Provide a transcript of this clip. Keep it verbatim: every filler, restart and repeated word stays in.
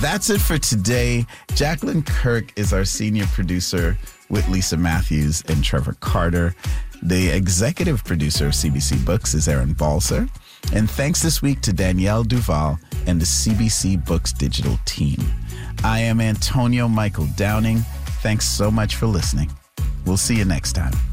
That's it for today. Jacqueline Kirk is our senior producer with Lisa Matthews and Trevor Carter. The executive producer of C B C Books is Aaron Balser. And thanks this week to Danielle Duval and the C B C Books digital team. I am Antonio Michael Downing. Thanks so much for listening. We'll see you next time.